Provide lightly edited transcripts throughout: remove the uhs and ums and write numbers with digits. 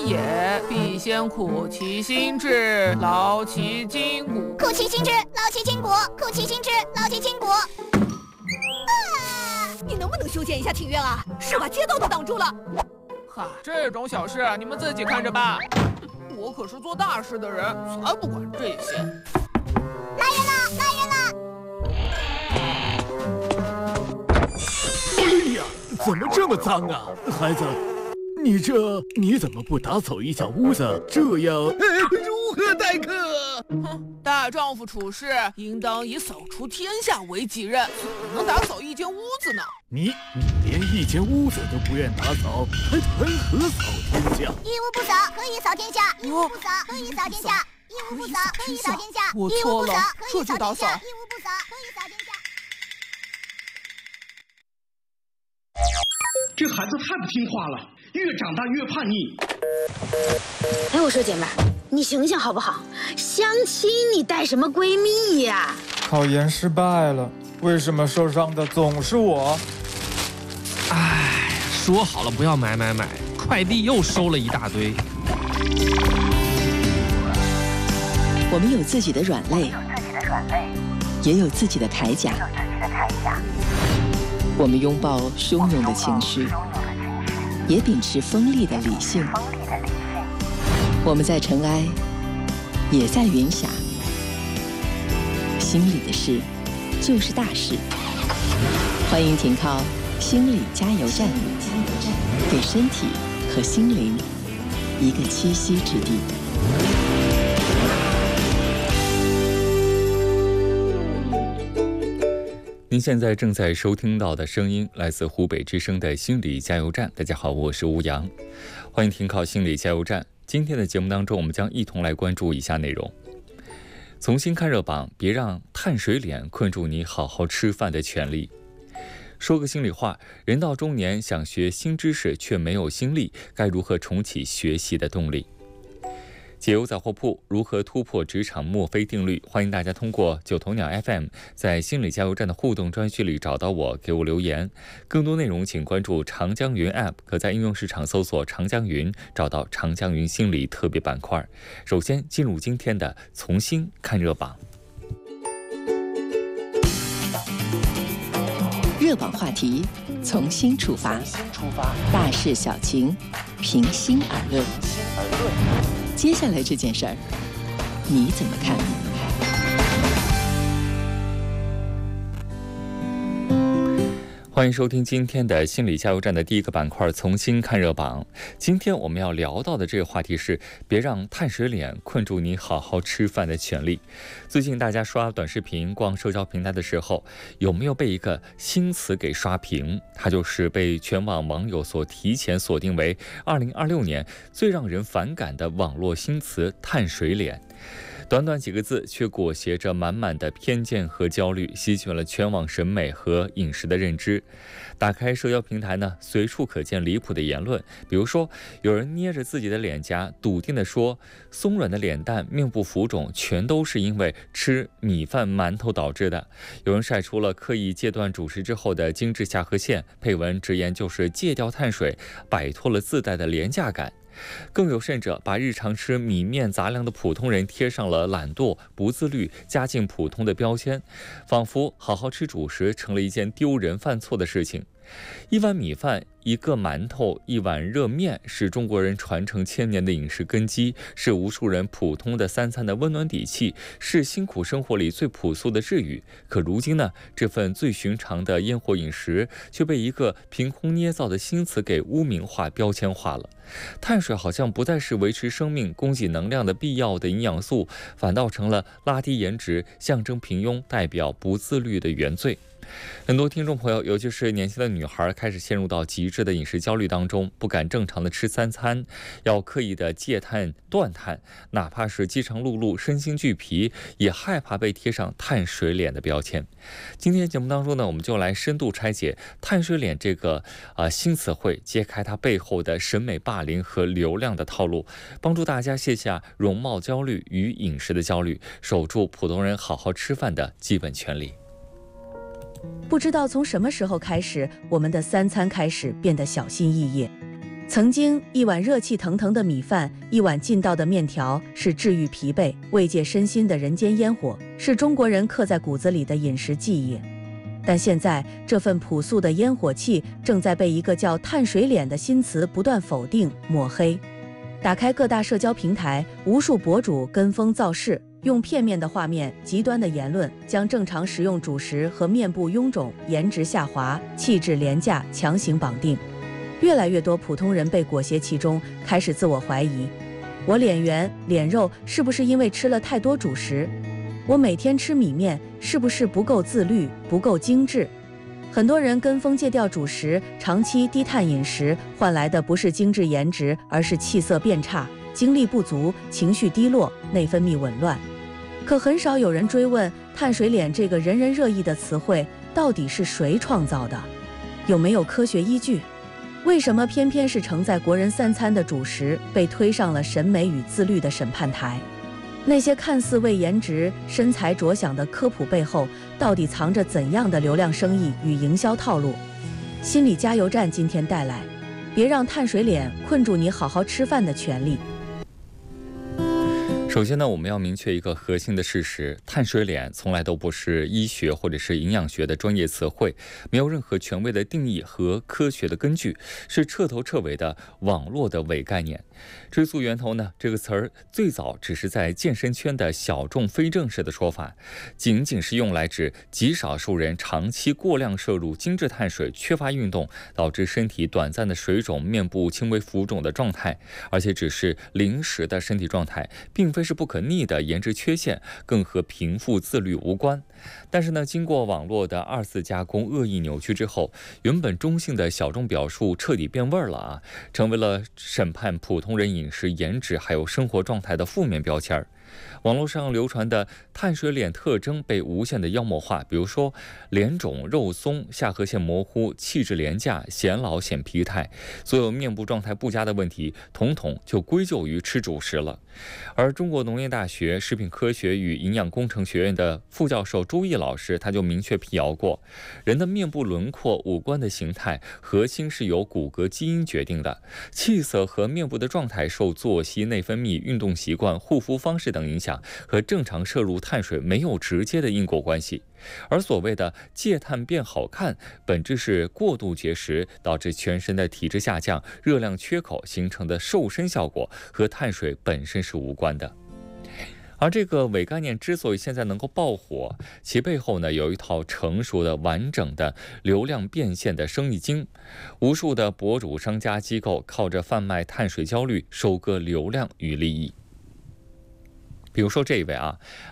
也，必先苦其心志，劳其筋骨。 苦其心志，劳其筋骨，苦其心志，劳其筋骨。 你能不能修建一下庭院啊？是把街道都挡住了。 哈，这种小事你们自己看着办。我可是做大事的人，才不管这些。 来人了，来人了！ 哎呀，怎么这么脏啊，孩子？你怎么不打扫一下屋子？这样， 如何待客？ 哼，大丈夫处事应当以扫除天下为己任，怎么能打扫一间屋子呢？ 你连一间屋子都不愿打扫，还谈何扫天下？ 一屋不扫，何以扫天下？一屋不扫，何以扫天下？一屋不扫，何以扫天下？ 我错了，这就打扫。 一屋不扫，何以扫天下？ 这孩子太不听话了，越长大越叛逆。 哎，我说姐妹儿，你醒醒好不好？相亲你带什么闺蜜呀？ 考研失败了，为什么受伤的总是我？ 哎，说好了不要买，快递又收了一大堆。 我们有自己的软肋，也有自己的铠甲。我们拥抱汹涌的情绪，也秉持锋利的理性。我们在尘埃，也在云霞。心里的事，就是大事。欢迎停靠心理加油站，给身体和心灵一个栖息之地。 您现在正在收听到的声音来自湖北之声的心理加油站。大家好，我是吴阳，欢迎停靠心理加油站。今天的节目当中，我们将一同来关注以下内容：重新看热榜，别让碳水脸困住你好好吃饭的权利。说个心里话，人到中年想学新知识却没有心力，该如何重启学习的动力？解忧杂货铺，如何突破职场墨菲定律？欢迎大家通过九头鸟 FM 在心理加油站的互动专区里找到我，给我留言。更多内容请关注长江云 App， 可在应用市场搜索长江云，找到长江云心理特别板块。首先进入今天的重新看热榜。 热榜话题，从新出发，大事小情，平心而论。接下来这件事儿，你怎么看？ 欢迎收听今天的心理加油站的第一个板块，重新看热榜。今天我们要聊到的这个话题是，别让碳水脸困住你好好吃饭的权利。最近大家刷短视频、逛社交平台的时候，有没有被一个新词给刷屏？它就是被全网网友所提前锁定为2026年最让人反感的网络新词“碳水脸”。短短几个字，却裹挟着满满的偏见和焦虑，席卷了全网审美和饮食的认知。打开社交平台呢，随处可见离谱的言论，比如说，有人捏着自己的脸颊，笃定地说，松软的脸蛋、面部浮肿，全都是因为吃米饭、馒头导致的。有人晒出了刻意戒断主食之后的精致下颌线，配文直言就是戒掉碳水，摆脱了自带的廉价感。更有甚者，把日常吃米面杂粮的普通人贴上了懒惰、不自律、家境普通的标签，仿佛好好吃主食成了一件丢人犯错的事情。一碗米饭、一个馒头、一碗热面，是中国人传承千年的饮食根基，是无数人普通的三餐的温暖底气，是辛苦生活里最朴素的治愈。可如今呢，这份最寻常的烟火饮食却被一个凭空捏造的新词给污名化、标签化了。碳水好像不再是维持生命、供给能量的必要的营养素，反倒成了拉低颜值、象征平庸、代表不自律的原罪。很多听众朋友，尤其是年轻的女孩，开始陷入到极致的饮食焦虑当中，不敢正常的吃三餐，要刻意的戒碳断碳，哪怕是饥肠辘辘、身心俱疲，也害怕被贴上碳水脸的标签。今天节目当中呢，我们就来深度拆解碳水脸这个新词汇，揭开它背后的审美霸凌和流量的套路，帮助大家卸下容貌焦虑与饮食的焦虑，守住普通人好好吃饭的基本权利。 不知道从什么时候开始，我们的三餐开始变得小心翼翼。 曾经一碗热气腾腾的米饭，一碗劲道的面条，是治愈疲惫、慰藉身心的人间烟火，是中国人刻在骨子里的饮食记忆。但现在，这份朴素的烟火气正在被一个叫碳水脸的新词不断否定、抹黑。打开各大社交平台，无数博主跟风造势，用片面的画面、极端的言论，将正常食用主食和面部臃肿、颜值下滑、气质廉价强行绑定。越来越多普通人被裹挟其中，开始自我怀疑：我脸圆脸肉是不是因为吃了太多主食？我每天吃米面是不是不够自律、不够精致？很多人跟风戒掉主食，长期低碳饮食，换来的不是精致颜值，而是气色变差、精力不足、情绪低落、内分泌紊乱。可很少有人追问碳水脸这个人人热议的词汇到底是谁创造的，有没有科学依据？为什么偏偏是承载国人3餐的主食被推上了审美与自律的审判台？那些看似为颜值、身材着想的科普背后，到底藏着怎样的流量生意与营销套路？心理加油站今天带来：别让碳水脸困住你好好吃饭的权利。 首先呢，我们要明确一个核心的事实：碳水脸从来都不是医学或者是营养学的专业词汇，没有任何权威的定义和科学的根据，是彻头彻尾的网络的伪概念。追溯源头呢，这个词儿最早只是在健身圈的小众非正式的说法，仅仅是用来指极少数人长期过量摄入精致碳水，缺乏运动，导致身体短暂的水肿、面部轻微浮肿的状态，而且只是临时的身体状态，并非是不可逆的颜值缺陷，更和贫富自律无关。但是呢，经过网络的2次加工、恶意扭曲之后，原本中性的小众表述彻底变味了啊，成为了审判普通人饮食、颜值还有生活状态的负面标签。网络上流传的碳水脸特征被无限的妖魔化，比如说脸肿、肉松、下颌线模糊、气质廉价、显老显疲态，所有面部状态不佳的问题，统统就归咎于吃主食了。而中国农业大学食品科学与营养工程学院的副教授朱毅老师，他就明确辟谣过，人的面部轮廓、五官的形态，核心是由骨骼基因决定的，气色和面部的状态受作息、内分泌、运动习惯、护肤方式等影响，和正常摄入碳水没有直接的因果关系。而所谓的戒碳变好看，本质是过度节食导致全身的体质下降、热量缺口形成的瘦身效果，和碳水本身是无关的。而这个伪概念之所以现在能够爆火，其背后呢有一套成熟的、完整的流量变现的生意经。无数的博主、商家、机构靠着贩卖碳水焦虑收割流量与利益。比如说这一位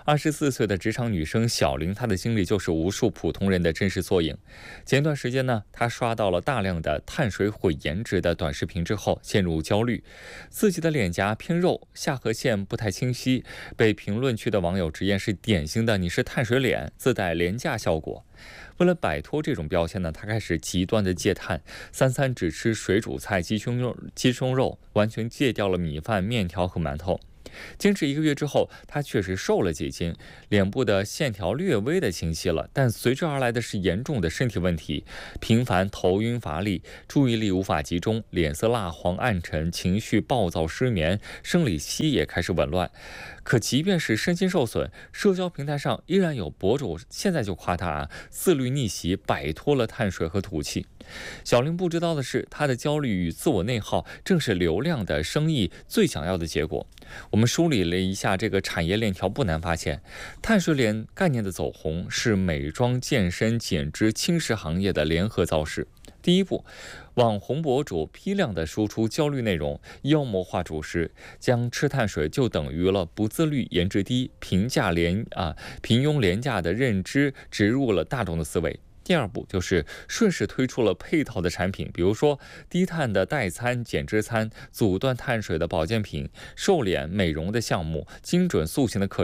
24岁的职场女生小玲，她的经历就是无数普通人的真实缩影。前段时间呢，她刷到了大量的碳水毁颜值的短视频之后，陷入焦虑，自己的脸颊偏肉，下颌线不太清晰，被评论区的网友直言是典型的你是碳水脸，自带廉价效果。为了摆脱这种标签呢，她开始极端的戒碳，3餐只吃水煮菜、鸡胸肉，完全戒掉了米饭、面条和馒头。坚持1个月之后，她确实瘦了几斤，脸部的线条略微的清晰了，但随之而来的是严重的身体问题，频繁头晕乏力，注意力无法集中，脸色蜡黄暗沉，情绪暴躁失眠，生理期也开始紊乱。可即便是身心受损，社交平台上依然有博主现在就夸她自律逆袭，摆脱了碳水和土气。小玲不知道的是，她的焦虑与自我内耗正是流量的生意最想要的结果。我们梳理了一下这个产业链条，不难发现，碳水脸概念的走红是美妆、健身、减脂、轻食行业的联合造势。第一步，网红博主批量的输出焦虑内容，妖魔化主食，将吃碳水就等于了不自律、颜值低、平庸廉价的认知植入了大众的思维。第二步就是顺势推出了配套的产品，比如说低碳的代餐、减脂餐、阻断碳水的保健品、瘦脸美容的项目、精准塑形的课程。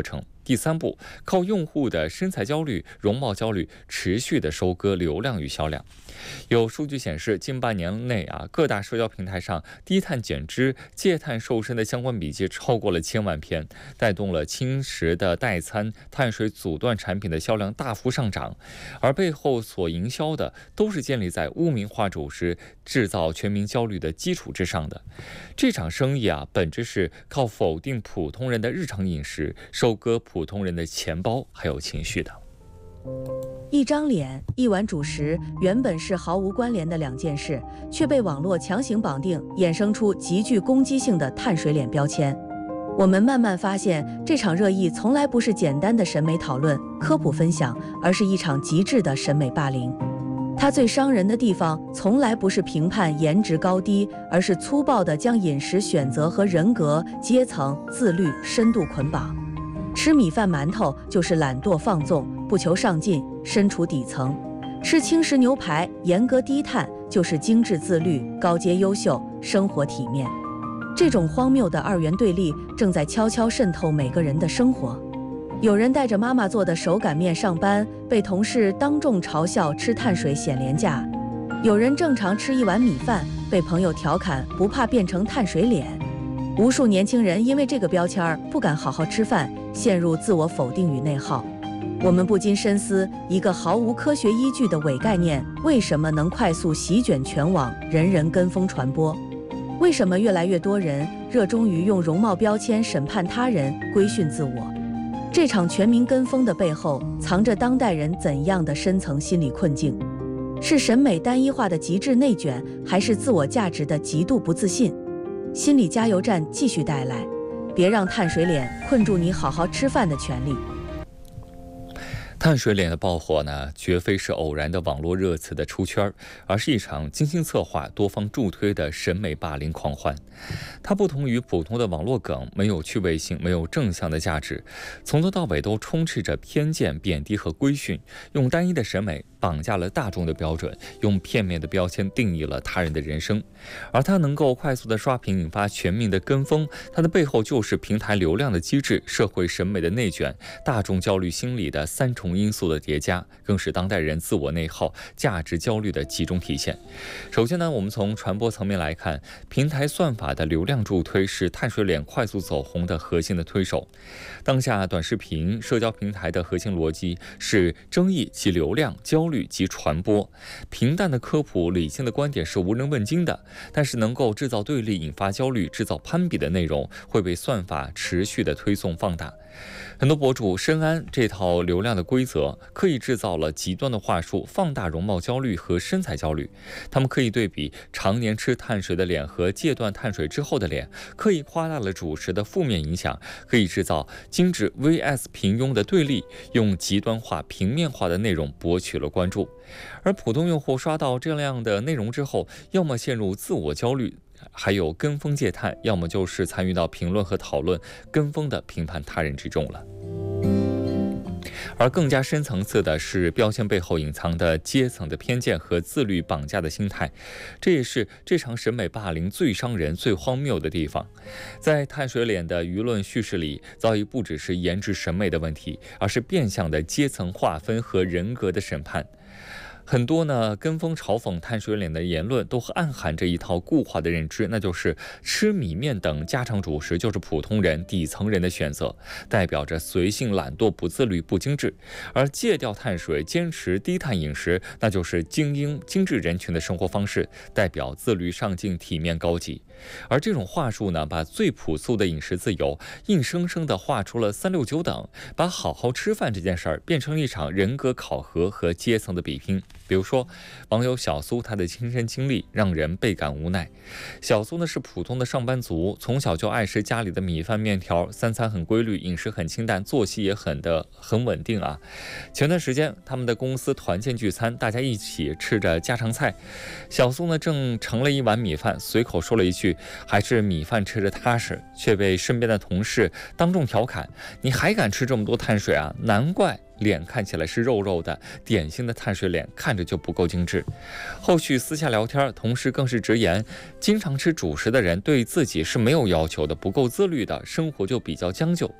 第3步，靠用户的身材焦虑、容貌焦虑持续的收割流量与销量。有数据显示，近半年内各大社交平台上低碳减脂、戒碳瘦身的相关笔记超过了1000万篇，带动了轻食的代餐、碳水阻断产品的销量大幅上涨。而背后所营销的都是建立在污名化主食、制造全民焦虑的基础之上的。这场生意本质是靠否定普通人的日常饮食，收割普通人的钱包还有情绪的。 一张脸、一碗主食原本是毫无关联的2件事，却被网络强行绑定，衍生出极具攻击性的碳水脸标签。我们慢慢发现，这场热议从来不是简单的审美讨论、科普分享，而是一场极致的审美霸凌。它最伤人的地方，从来不是评判颜值高低，而是粗暴地将饮食选择和人格、阶层、自律深度捆绑。吃米饭馒头就是懒惰放纵，不求上进，身处底层；吃轻食牛排，严格低碳，就是精致自律，高阶优秀，生活体面。这种荒谬的2元对立正在悄悄渗透每个人的生活。有人带着妈妈做的手擀面上班，被同事当众嘲笑吃碳水显廉价；有人正常吃1碗米饭，被朋友调侃不怕变成碳水脸。无数年轻人因为这个标签不敢好好吃饭，陷入自我否定与内耗。我们不禁深思，一个毫无科学依据的伪概念，为什么能快速席卷全网，人人跟风传播？为什么越来越多人热衷于用容貌标签审判他人、规训自我？这场全民跟风的背后，藏着当代人怎样的深层心理困境？是审美单一化的极致内卷，还是自我价值的极度不自信？心理加油站继续带来，别让碳水脸困住你好好吃饭的权利。 碳水脸的爆火呢，绝非是偶然的网络热词的出圈，而是一场精心策划、多方助推的审美霸凌狂欢。它不同于普通的网络梗，没有趣味性，没有正向的价值，从头到尾都充斥着偏见、贬低和规训，用单一的审美绑架了大众的标准，用片面的标签定义了他人的人生。而它能够快速的刷屏，引发全民的跟风，它的背后就是平台流量的机制、社会审美的内卷、大众焦虑心理的3重因素的叠加，更是当代人自我内耗、价值焦虑的集中体现。首先呢，我们从传播层面来看，平台算法的流量助推是碳水脸快速走红的核心的推手。当下短视频社交平台的核心逻辑是争议及流量、焦虑及传播。平淡的科普、理性的观点是无人问津的，但是能够制造对立、引发焦虑、制造攀比的内容会被算法持续的推送放大。很多博主深谙这套流量的规则，刻意制造了极端的话术，放大容貌焦虑和身材焦虑。他们刻意对比常年吃碳水的脸和戒断碳水之后的脸，刻意夸大了主食的负面影响，刻意制造精致 vs 平庸的对立，用极端化、平面化的内容博取了关注。而普通用户刷到这样的内容之后，要么陷入自我焦虑，还有跟风戒碳，要么就是参与到评论和讨论跟风的评判他人之中了。而更加深层次的是标签背后隐藏的阶层的偏见和自律绑架的心态，这也是这场审美霸凌最伤人、最荒谬的地方。在碳水脸的舆论叙事里，早已不只是颜值审美的问题，而是变相的阶层划分和人格的审判。很多呢跟风嘲讽碳水脸的言论都暗含着一套固化的认知，那就是吃米面等家常主食就是普通人、底层人的选择，代表着随性、懒惰、不自律、不精致；而戒掉碳水、坚持低碳饮食，那就是精英、精致人群的生活方式，代表自律、上进、体面、高级。而这种话术呢，把最朴素的饮食自由硬生生地画出了369等，把好好吃饭这件事儿变成了一场人格考核和阶层的比拼。比如说，网友小苏她的亲身经历让人倍感无奈。小苏呢是普通的上班族，从小就爱吃家里的米饭面条，三餐很规律，饮食很清淡，作息也很稳定啊。前段时间他们的公司团建聚餐，大家一起吃着家常菜，小苏呢正盛了一碗米饭，随口说了一句还是米饭吃着踏实，却被身边的同事当众调侃：你还敢吃这么多碳水啊？难怪脸看起来是肉肉的，典型的碳水脸，看着就不够精致。后续私下聊天，同事更是直言，经常吃主食的人对自己是没有要求的，不够自律的，生活就比较将就。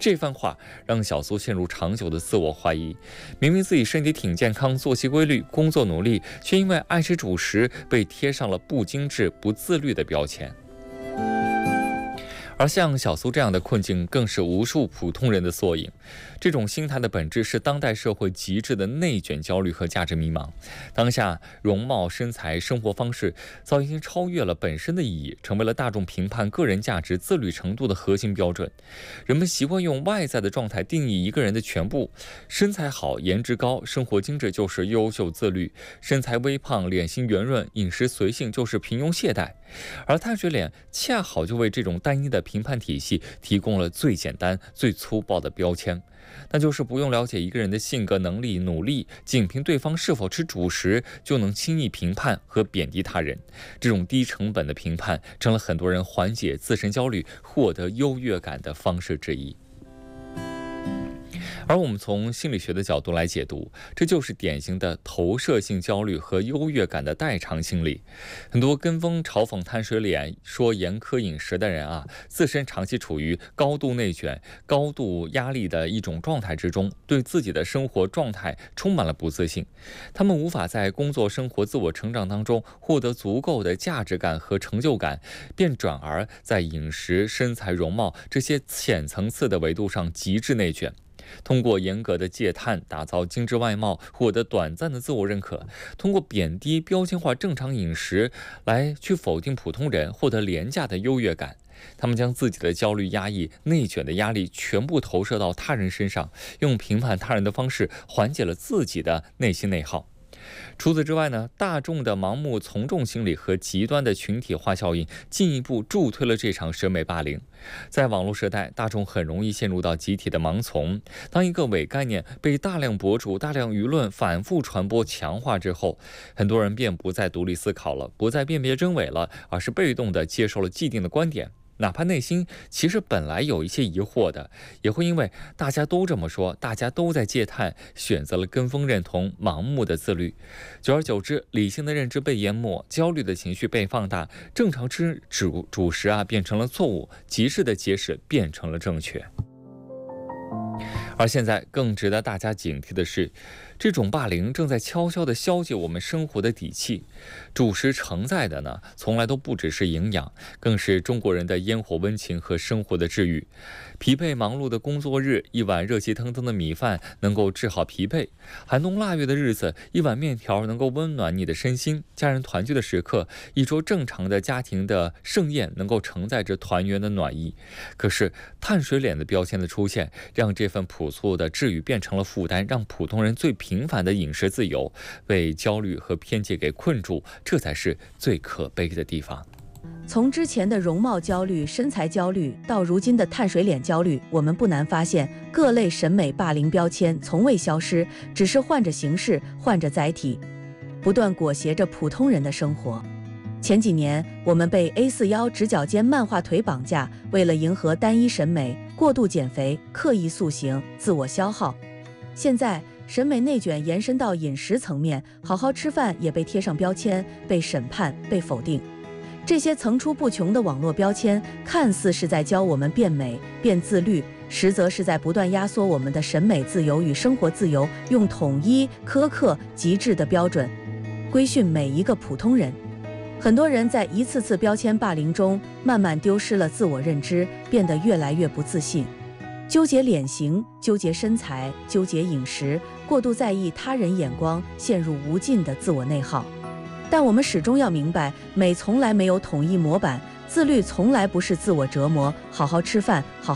这番话让小苏陷入长久的自我怀疑，明明自己身体挺健康，作息规律，工作努力，却因为爱吃主食被贴上了不精致、不自律的标签。而像小苏这样的困境，更是无数普通人的缩影。这种心态的本质是当代社会极致的内卷焦虑和价值迷茫。当下容貌、身材、生活方式早已经超越了本身的意义，成为了大众评判个人价值、自律程度的核心标准。人们习惯用外在的状态定义一个人的全部，身材好、颜值高、生活精致就是优秀自律；身材微胖、脸型圆润、饮食随性就是平庸懈怠。而碳水脸恰好就为这种单一的评判体系提供了最简单、最粗暴的标签，那就是不用了解一个人的性格、能力、努力，仅凭对方是否吃主食就能轻易评判和贬低他人。这种低成本的评判成了很多人缓解自身焦虑、获得优越感的方式之一。而我们从心理学的角度来解读，这就是典型的投射性焦虑和优越感的代偿心理。很多跟风嘲讽碳水脸、说严苛饮食的人自身长期处于高度内卷、高度压力的一种状态之中，对自己的生活状态充满了不自信。他们无法在工作、生活、自我成长当中获得足够的价值感和成就感，便转而在饮食、身材、容貌这些浅层次的维度上极致内卷。通过严格的戒碳，打造精致外貌，获得短暂的自我认可；通过贬低、标签化正常饮食来去否定普通人，获得廉价的优越感。他们将自己的焦虑、压抑、内卷的压力全部投射到他人身上，用评判他人的方式缓解了自己的内心内耗。除此之外呢，大众的盲目从众心理和极端的群体化效应进一步助推了这场审美霸凌。在网络时代，大众很容易陷入到集体的盲从。当一个伪概念被大量博主、大量舆论反复传播、强化之后，很多人便不再独立思考了，不再辨别真伪了，而是被动地接受了既定的观点。哪怕内心其实本来有一些疑惑的，也会因为大家都这么说，大家都在戒碳，选择了跟风认同、盲目的自律。久而久之，理性的认知被淹没，焦虑的情绪被放大，正常吃主食变成了错误，极致的节食变成了正确。而现在更值得大家警惕的是，这种霸凌正在悄悄地消解我们生活的底气。主食承载的呢，从来都不只是营养，更是中国人的烟火温情和生活的治愈。疲惫忙碌的工作日，一碗热气腾腾的米饭能够治好疲惫；寒冬腊月的日子，一碗面条能够温暖你的身心；家人团聚的时刻，一桌正常的家庭的盛宴能够承载着团圆的暖意。可是碳水脸的标签的出现，让这份朴素的治愈变成了负担，让普通人最平凡的饮食自由被焦虑和偏见给困住，这才是最可悲的地方。 从之前的容貌焦虑、身材焦虑，到如今的碳水脸焦虑，我们不难发现，各类审美霸凌标签从未消失，只是换着形式、换着载体，不断裹挟着普通人的生活。前几年，我们被 A4 腰、直角肩、漫画腿绑架，为了迎合单一审美，过度减肥、刻意塑形、自我消耗。现在，审美内卷延伸到饮食层面，好好吃饭也被贴上标签，被审判、被否定。这些层出不穷的网络标签，看似是在教我们变美、变自律，实则是在不断压缩我们的审美自由与生活自由，用统一、苛刻、极致的标准规训每一个普通人。很多人在一次次标签霸凌中，慢慢丢失了自我认知，变得越来越不自信，纠结脸型，纠结身材，纠结饮食，过度在意他人眼光，陷入无尽的自我内耗。但我们始终要明白，美从来没有统一模板，自律从来不是自我折磨，好好吃饭，好